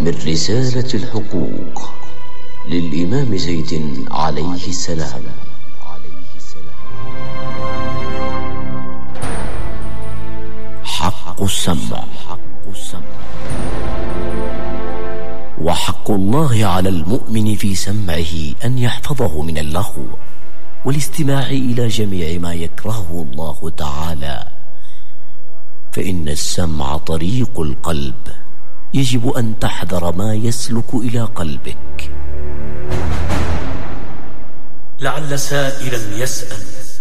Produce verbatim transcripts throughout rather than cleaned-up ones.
من رسالة الحقوق للإمام زيد عليه السلام. حق السمع. وحق الله على المؤمن في سمعه أن يحفظه من اللغو والاستماع إلى جميع ما يكرهه الله تعالى، فإن السمع طريق القلب، يجب أن تحذر ما يسلك إلى قلبك. لعل سائلا يسأل: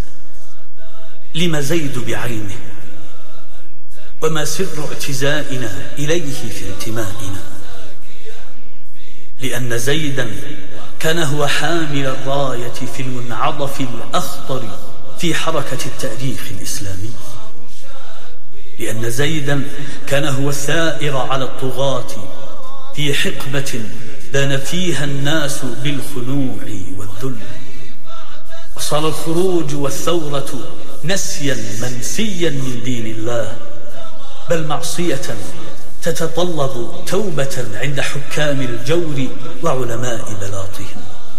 لم زيد بعينه؟ وما سر اعتزائنا إليه في انتمائنا؟ لأن زيدا كان هو حامل الراية في المنعطف الأخطر في حركة التأريخ الإسلامي، لأن زيدا كان هو الثائر على الطغاة في حقبة دان فيها الناس بالخنوع والذل، وصار الخروج والثورة نسيا منسيا من دين الله، بل معصية تتطلب توبة عند حكام الجور وعلماء بلاطهم.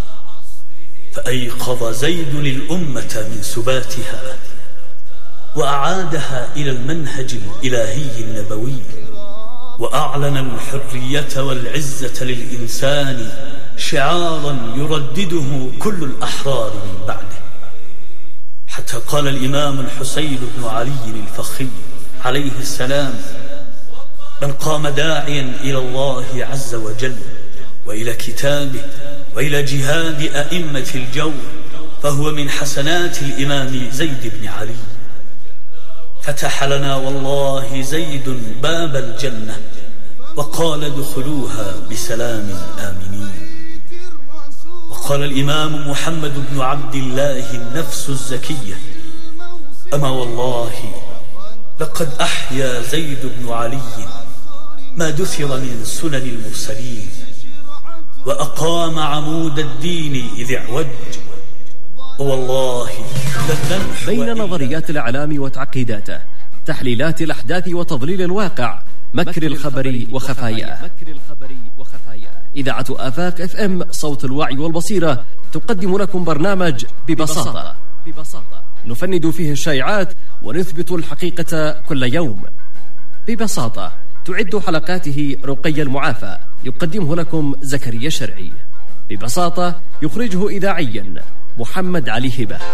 فأيقظ زيد الأمة من سباتها وأعادها إلى المنهج الإلهي النبوي، وأعلن الحرية والعزة للإنسان شعارا يردده كل الأحرار من بعده، حتى قال الإمام الحسين بن علي الفخي عليه السلام: من قام داعيا إلى الله عز وجل وإلى كتابه وإلى جهاد أئمة الجور فهو من حسنات الإمام زيد بن علي. فتح لنا والله زيد باب الجنة وقال: ادخلوها بسلام آمنين. وقال الإمام محمد بن عبد الله النفس الزكية: أما والله لقد أحيا زيد بن علي ما دثر من سنن المرسلين، وأقام عمود الدين إذ اعوج، والله بين نظريات الإعلام وتعقيداته، تحليلات الأحداث وتضليل الواقع، مكر الخبر وخفاياه. إذاعة آفاق اف ام صوت الوعي والبصيرة تقدم لكم برنامج ببساطة. نفند فيه الشائعات ونثبت الحقيقة كل يوم. ببساطة تعد حلقاته رقي المعافى، يقدمه لكم زكريا شرعي. ببساطة يخرجه إذاعيا محمد علي هبة.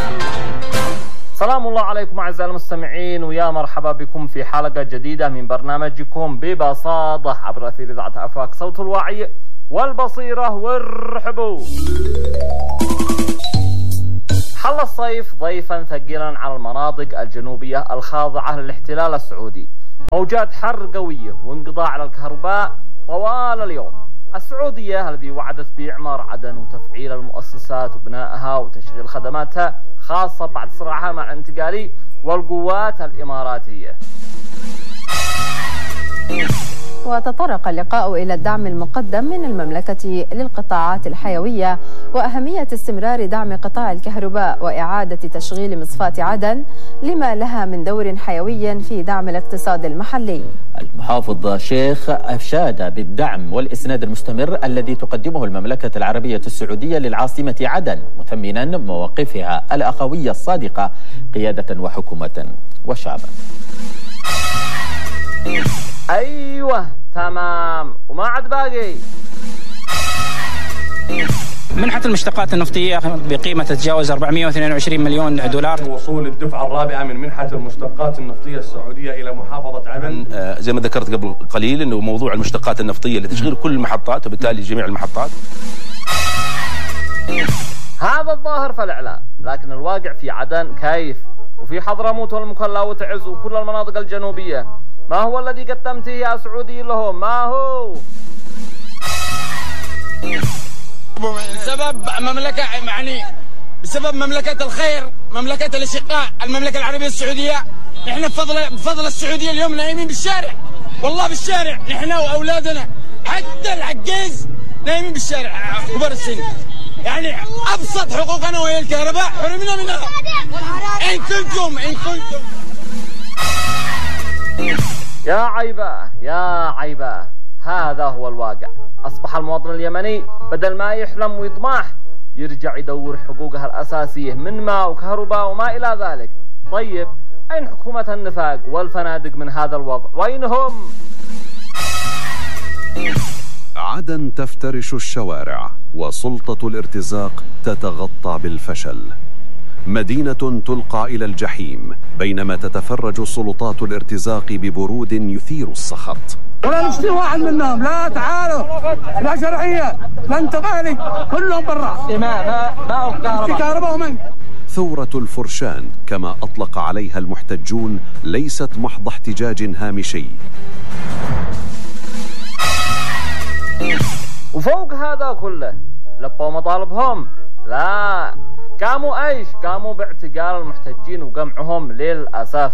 سلام الله عليكم أعزائي المستمعين، ويا مرحبا بكم في حلقة جديدة من برنامجكم ببساطة عبر أثير إذاعة آفاق صوت الوعي والبصيرة. وارحبوا. حل الصيف ضيفا ثقيلا على المناطق الجنوبية الخاضعة للاحتلال السعودي، موجات حر قوية وانقطاع على الكهرباء طوال اليوم. السعودية الذي وعدت بإعمار عدن وتفعيل المؤسسات وبنائها وتشغيل خدماتها، خاصة بعد صراعها مع الانتقالي والقوات الإماراتية. وتطرق اللقاء إلى الدعم المقدم من المملكة للقطاعات الحيوية وأهمية استمرار دعم قطاع الكهرباء وإعادة تشغيل مصفاة عدن لما لها من دور حيوي في دعم الاقتصاد المحلي. المحافظ شيخ أفشاد بالدعم والإسناد المستمر الذي تقدمه المملكة العربية السعودية للعاصمة عدن، مثمنا مواقفها الأخوية الصادقة قيادة وحكومة وشعبا. أيوة تمام، وما عاد باقي. منحة المشتقات النفطية بقيمة تتجاوز أربعمئة واثنين وعشرين مليون دولار. وصول الدفعة الرابعة من منحة المشتقات النفطية السعودية إلى محافظة عدن. آه زي ما ذكرت قبل قليل أنه موضوع المشتقات النفطية لتشغيل كل المحطات وبالتالي جميع المحطات. هذا الظاهر في الإعلام، لكن الواقع في عدن كيف؟ وفي حضرموت والمكلا وتعز وكل المناطق الجنوبية، ما هو الذي قدمته يا سعودي لهم؟ ما هو؟ بسبب مملكة يعني بسبب مملكة الخير، مملكة الاشقاء، المملكة العربية السعودية، نحن بفضل بفضل السعودية اليوم نايمين بالشارع، والله بالشارع، نحن وأولادنا حتى العجيز نايمين بالشارع كبار السن. يعني أبسط حقوقنا وهي الكهرباء حرمنا منها. إن كنتم إن كنتم يا عيبة يا عيبة، هذا هو الواقع. أصبح المواطن اليمني بدل ما يحلم ويطمح يرجع يدور حقوقها الأساسية من ماء وكهرباء وما إلى ذلك. طيب أين حكومة النفاق والفنادق من هذا الوضع؟ وأينهم؟ عدن تفترش الشوارع وسلطة الارتزاق تتغطى بالفشل. مدينة تلقى إلى الجحيم بينما تتفرج سلطات الارتزاق ببرود يثير السخط. ولا نشتري واحد منهم، لا تعالوا، لا شرعية، لا انتقالي، كلهم برا. ما ما ما كهرباء. كهرباء ومن؟ ثورة الفرشان كما أطلق عليها المحتجون ليست محض احتجاج هامشي. وفوق هذا كله لبوا مطالبهم؟ لا، قاموا ايش؟ قاموا باعتقال المحتجين وقمعهم للأسف.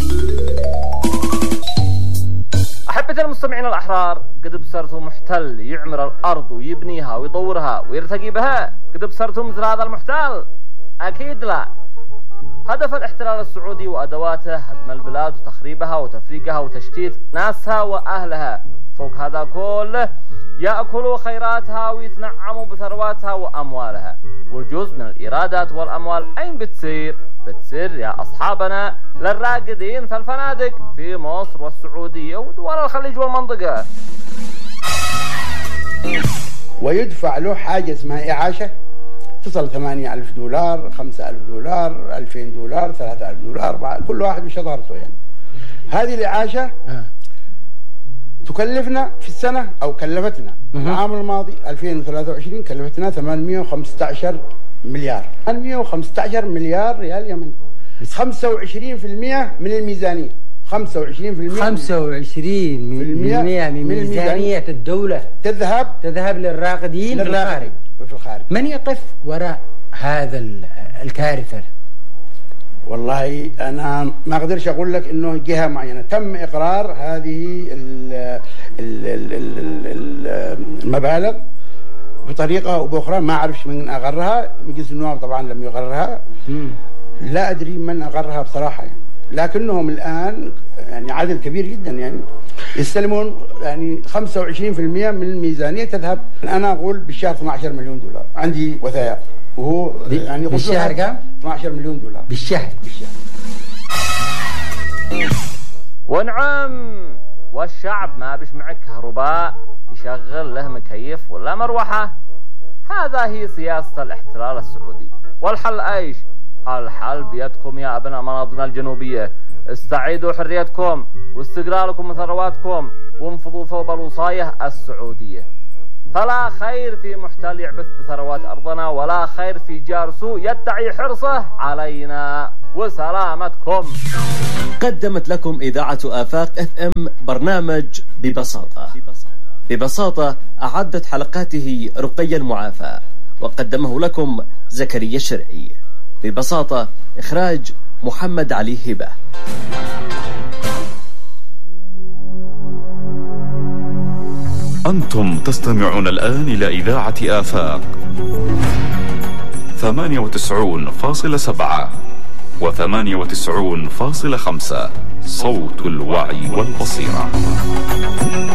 أحبة المستمعين الأحرار، قد بصرتوا محتل يعمر الأرض ويبنيها ويطورها ويرتقي بها؟ قد بصرتوا مثل هذا المحتل؟ أكيد لا. هدف الاحتلال السعودي وأدواته هدم البلاد وتخريبها وتفريقها وتشتيت ناسها وأهلها. فوق هذا كله يأكلوا خيراتها ويتنعموا بثرواتها وأموالها. وجزء من الإيرادات والأموال أين بتصير؟ بتصير يا أصحابنا للراقدين في الفنادق في مصر والسعودية ودول الخليج والمنطقة. ويدفع له حاجة اسمها إعاشة تصل ثمانية ألف دولار، خمسة ألف دولار، ألفين دولار، ثلاثة ألف دولار، كل واحد بشطارته يعني. هذه الإعاشة تكلفنا في السنة أو كلفتنا العام الماضي ألفين وثلاثة وعشرين كلفتنا ثمانمئة وخمسة عشر مليار، ثمانمئة وخمسة عشر مليار ريال يمني، خمسة وعشرين بالمئة من الميزانية، خمسة وعشرين بالمئة خمسة وعشرين بالمئة من ميزانية الدولة تذهب تذهب للراقدين في الخارج. في الخارج من يقف وراء هذا الكارثة؟ والله أنا ما أقدرش أقول لك إنه جهة معينة. تم إقرار هذه المبالغ بطريقة أو بأخرى، ما أعرفش من أقرها. مجلس النواب طبعا لم يقررها، لا أدري من أقرها بصراحة يعني. لكنهم الآن يعني عدد كبير جدا يعني يستلمون يعني خمسة وعشرين بالمئة من الميزانية تذهب. أنا أقول بالشهر اثني عشر مليون دولار، عندي وثائق وهو يعني بالشهر كم؟ اثني عشر مليون دولار بالشهر. بالشهر. ونعم، والشعب ما بش معك كهرباء يشغل له مكيف ولا مروحة. هذا هي سياسة الاحتلال السعودي. والحل ايش؟ الحل بيدكم يا ابناء مناطقنا الجنوبية. استعيدوا حريتكم واستقلالكم من ثرواتكم وانفضوا ثوب الوصاية السعودية. فلا خير في محتل يعبث بثروات أرضنا، ولا خير في جار سوء يدعي حرصه علينا. وسلامتكم. قدمت لكم إذاعة آفاق اف ام برنامج ببساطة. ببساطة أعدت حلقاته رقية المعافى، وقدمه لكم زكريا الشرعي. ببساطة إخراج محمد علي هبة. أنتم تستمعون الآن إلى إذاعة آفاق ثمانية وتسعين فاصلة سبعة وثمانية وتسعين فاصلة خمسة، صوت الوعي والبصيرة.